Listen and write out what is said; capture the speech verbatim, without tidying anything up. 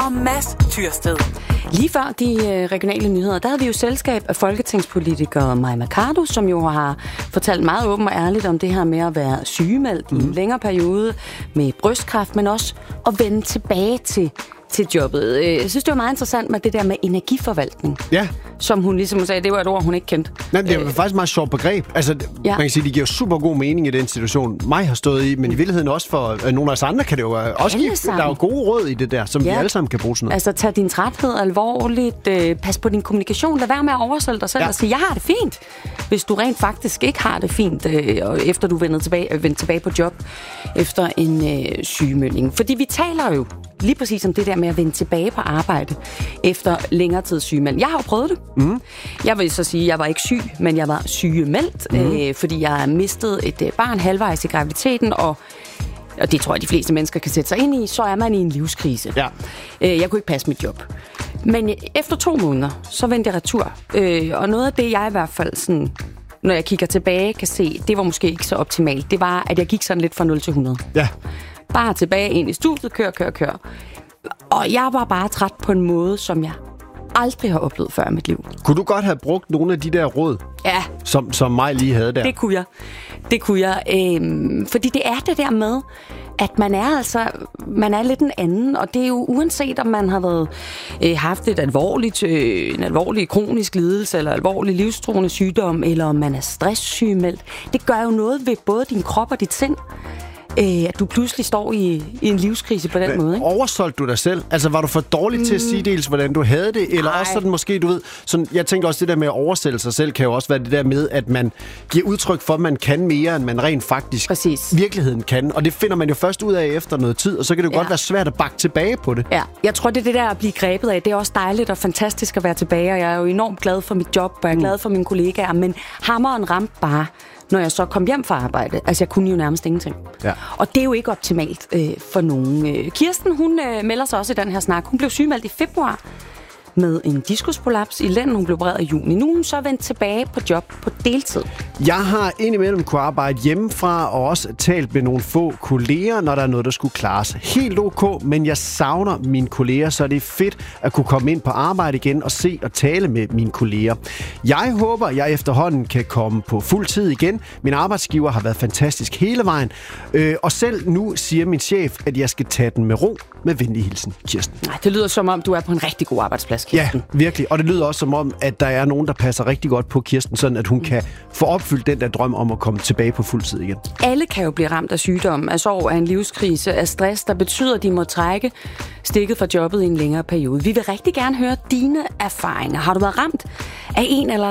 og Mads Tyrsted. Lige før de øh, regionale nyheder, der havde vi jo selskab af folketingspolitiker Mai Mercado, som jo har fortalt meget åbent og ærligt om det her med at være sygemeldt mm. i en længere periode med brystkræft, men også at vende tilbage til til jobbet. Jeg synes, det var meget interessant med det der med energiforvaltning. Ja. Som hun ligesom sagde, det var et ord, hun ikke kendte. Nej, det er øh, faktisk et meget sjovt begreb. Altså, ja. Man kan sige, det giver super god mening i den situation, mig har stået i, men i virkeligheden også for øh, nogle af os andre kan det jo også give, der er jo gode råd i det der, som ja. vi alle sammen kan bruge sådan noget. Altså, tag din træthed alvorligt, øh, pas på din kommunikation, lad være med at oversælge dig selv ja. og sige, jeg har det fint, hvis du rent faktisk ikke har det fint, øh, efter du vender tilbage, øh, vender tilbage på job efter en øh, sygemelding. Fordi vi taler jo lige præcis om det der med at vende tilbage på arbejde efter længere tids sygemelding. Jeg har jo prøvet det. Mm. Jeg vil så sige, at jeg var ikke syg, men jeg var sygemeldt, mm. øh, fordi jeg mistede et øh, barn halvvejs i graviditeten, og, og det tror jeg, de fleste mennesker kan sætte sig ind i, så er man i en livskrise. Ja. Øh, jeg kunne ikke passe mit job. Men øh, efter to måneder, så vendte jeg retur. Øh, og noget af det, jeg i hvert fald sådan, når jeg kigger tilbage, kan se, det var måske ikke så optimalt. Det var, at jeg gik sådan lidt fra nul til hundrede. Ja. Bare tilbage ind i studiet, kør, kør, kør. Og jeg var bare træt på en måde, som jeg aldrig har oplevet før i mit liv. Kunne du godt have brugt nogle af de der råd, ja. som, som mig lige havde der? Det kunne jeg. Det kunne jeg. Øhm, fordi det er det der med, at man er altså, man er lidt en anden, og det er jo uanset, om man har været, øh, haft et alvorligt, øh, en alvorlig kronisk lidelse, eller alvorlig livstruende sygdom, eller om man er stresssygemeldt. Det gør jo noget ved både din krop og dit sind. Øh, at du pludselig står i, i en livskrise på den Hva, måde, ikke? Oversolgte du dig selv? Altså, var du for dårlig mm. til at sige dels, hvordan du havde det? Eller Ej. også sådan måske, du ved... Sådan, jeg tænker også, det der med at oversælge sig selv, kan jo også være det der med, at man giver udtryk for, at man kan mere, end man rent faktisk Præcis. virkeligheden kan. Og det finder man jo først ud af efter noget tid, og så kan det jo ja. godt være svært at bakke tilbage på det. Ja, jeg tror, det er det der at blive grebet af. Det er også dejligt og fantastisk at være tilbage, og jeg er jo enormt glad for mit job, og jeg er mm. glad for mine kollegaer, men hammeren ramte bare, når jeg så kom hjem fra arbejde. Altså, jeg kunne jo nærmest ingenting. Ja. Og det er jo ikke optimalt øh, for nogen. Øh, Kirsten, hun øh, melder sig også i den her snak. Hun blev sygemeldt i februar med en diskusprolaps i lænden. Hun blev opereret i juni. Nu er hun så vendt tilbage på job på deltid. Jeg har indimellem kunne arbejde hjemmefra og også talt med nogle få kolleger, når der er noget, der skulle klares. Helt ok, men jeg savner mine kolleger, så det er fedt at kunne komme ind på arbejde igen og se og tale med mine kolleger. Jeg håber, jeg efterhånden kan komme på fuld tid igen. Min arbejdsgiver har været fantastisk hele vejen. Øh, og selv nu siger min chef, at jeg skal tage den med ro. Med venlig hilsen, Kirsten. Nej, det lyder som om, du er på en rigtig god arbejdsplads, Kirsten. Ja, virkelig. Og det lyder også som om, at der er nogen, der passer rigtig godt på Kirsten, sådan at hun mm. kan få opfyldt den der drøm om at komme tilbage på fuld tid igen. Alle kan jo blive ramt af sygdom, af sorg, af en livskrise, af stress, der betyder, at de må trække stikket fra jobbet i en længere periode. Vi vil rigtig gerne høre dine erfaringer. Har du været ramt af en eller